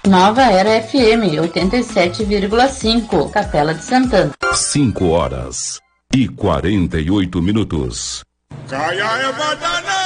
Nova Era FM 87,5, Capela de Santana. 5 horas e 48 minutos.